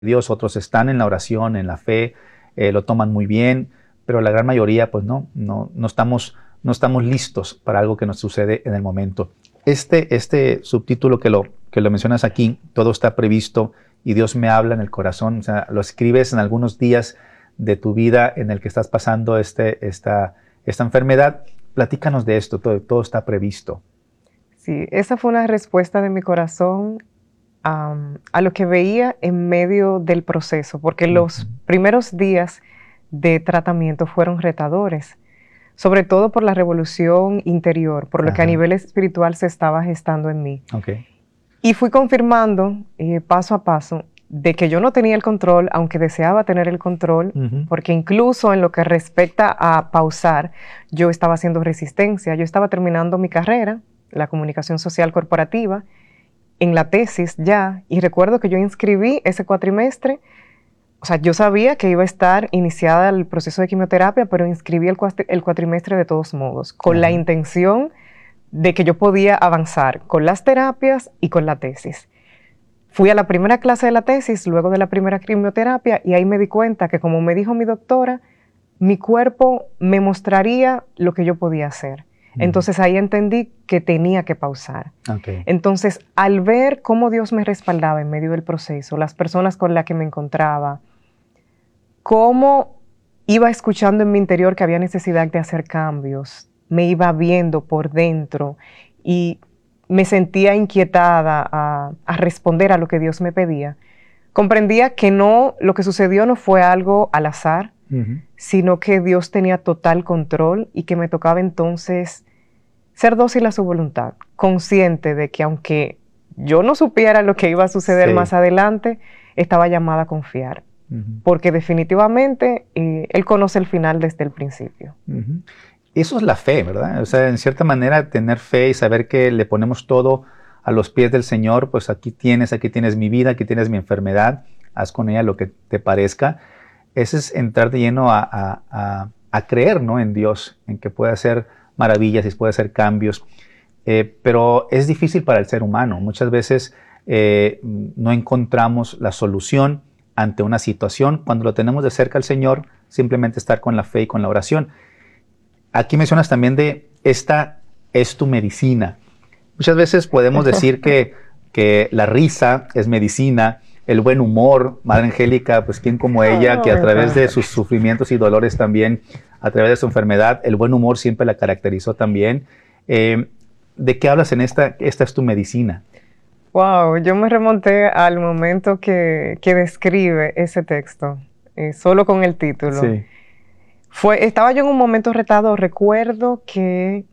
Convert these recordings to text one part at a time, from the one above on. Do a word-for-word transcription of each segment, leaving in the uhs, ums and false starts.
Dios, otros están en la oración, en la fe, eh, lo toman muy bien, pero la gran mayoría pues no, no, no, estamos, no estamos listos para algo que nos sucede en el momento. Este, este subtítulo que lo, que lo mencionas aquí, todo está previsto y Dios me habla en el corazón, o sea, lo escribes en algunos días de tu vida en el que estás pasando este, esta, esta enfermedad. Platícanos de esto, todo, todo está previsto. Sí, esa fue una respuesta de mi corazón um, a lo que veía en medio del proceso, porque uh-huh. los primeros días de tratamiento fueron retadores, sobre todo por la revolución interior, por lo Ajá. que a nivel espiritual se estaba gestando en mí. Okay. Y fui confirmando eh, paso a paso de que yo no tenía el control, aunque deseaba tener el control, uh-huh. porque incluso en lo que respecta a pausar, yo estaba haciendo resistencia, yo estaba terminando mi carrera, la comunicación social corporativa, en la tesis ya, y recuerdo que yo inscribí ese cuatrimestre, o sea, yo sabía que iba a estar iniciada el proceso de quimioterapia, pero inscribí el, cuatri el cuatrimestre de todos modos, con uh-huh. la intención de que yo podía avanzar con las terapias y con la tesis. Fui a la primera clase de la tesis, luego de la primera quimioterapia, y ahí me di cuenta que, como me dijo mi doctora, mi cuerpo me mostraría lo que yo podía hacer. Entonces ahí entendí que tenía que pausar. Okay. Entonces, al ver cómo Dios me respaldaba en medio del proceso, las personas con las que me encontraba, cómo iba escuchando en mi interior que había necesidad de hacer cambios, me iba viendo por dentro y me sentía inquietada a, a responder a lo que Dios me pedía, comprendía que no, lo que sucedió no fue algo al azar, Uh-huh. sino que Dios tenía total control y que me tocaba entonces ser dócil a su voluntad, consciente de que aunque yo no supiera lo que iba a suceder sí. más adelante, estaba llamada a confiar, uh-huh. porque definitivamente eh, Él conoce el final desde el principio. Uh-huh. Eso es la fe, ¿verdad? O sea, en cierta manera tener fe y saber que le ponemos todo a los pies del Señor, pues aquí tienes, aquí tienes mi vida, aquí tienes mi enfermedad, haz con ella lo que te parezca. Ese es entrar de lleno a, a, a, a creer, ¿no? En Dios, en que puede hacer maravillas y puede hacer cambios. Eh, pero es difícil para el ser humano. Muchas veces eh, no encontramos la solución ante una situación. Cuando lo tenemos de cerca al Señor, simplemente estar con la fe y con la oración. Aquí mencionas también de esta es tu medicina. Muchas veces podemos decir que, que la risa es medicina, el buen humor, Madre Angélica, pues quién como ella, que a través de sus sufrimientos y dolores también, a través de su enfermedad, el buen humor siempre la caracterizó también. Eh, ¿De qué hablas en esta, esta es tu medicina? Wow, yo me remonté al momento que, que describe ese texto, eh, solo con el título. Sí. Fue, estaba yo en un momento retado, recuerdo que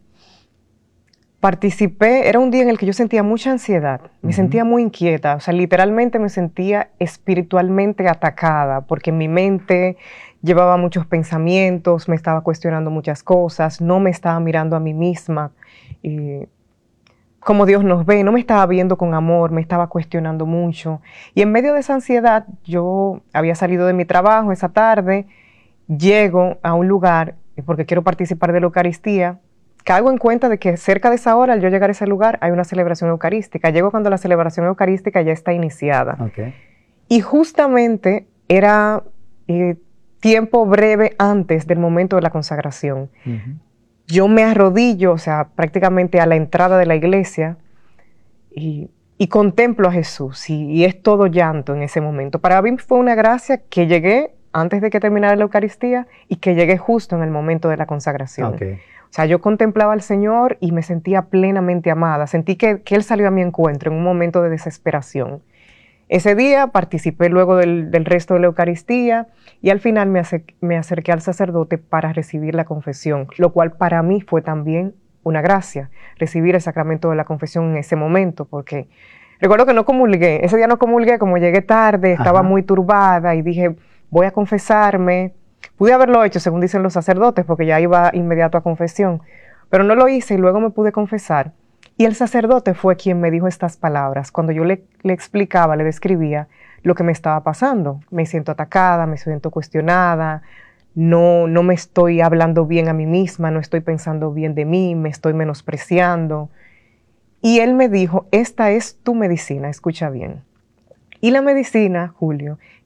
participé, era un día en el que yo sentía mucha ansiedad, me uh-huh. sentía muy inquieta, o sea, literalmente me sentía espiritualmente atacada, porque mi mente llevaba muchos pensamientos, me estaba cuestionando muchas cosas, no me estaba mirando a mí misma, y como Dios nos ve, no me estaba viendo con amor, me estaba cuestionando mucho. Y en medio de esa ansiedad, yo había salido de mi trabajo esa tarde, llego a un lugar, porque quiero participar de la Eucaristía, caigo en cuenta de que cerca de esa hora, al yo llegar a ese lugar, hay una celebración eucarística. Llego cuando la celebración eucarística ya está iniciada. Okay. Y justamente era eh, tiempo breve antes del momento de la consagración. Uh-huh. Yo me arrodillo, o sea, prácticamente a la entrada de la iglesia y, y contemplo a Jesús. Y, y es todo llanto en ese momento. Para mí fue una gracia que llegué antes de que terminara la Eucaristía y que llegué justo en el momento de la consagración. Okay. O sea, yo contemplaba al Señor y me sentía plenamente amada. Sentí que, que Él salió a mi encuentro en un momento de desesperación. Ese día participé luego del, del resto de la Eucaristía y al final me, acer me acerqué al sacerdote para recibir la confesión, lo cual para mí fue también una gracia, recibir el sacramento de la confesión en ese momento, porque recuerdo que no comulgué. Ese día no comulgué, como llegué tarde, estaba Ajá. muy turbada y dije, voy a confesarme. Pude haberlo hecho, según dicen los sacerdotes, porque ya iba inmediato a confesión, pero no lo hice y luego me pude confesar. Y el sacerdote fue quien me dijo estas palabras. Cuando yo le, le explicaba, le describía lo que me estaba pasando. Me siento atacada, me siento cuestionada, no, no me estoy hablando bien a mí misma, no estoy pensando bien de mí, me estoy menospreciando. Y él me dijo, esta es tu medicina, escucha bien. Y la medicina, Julio,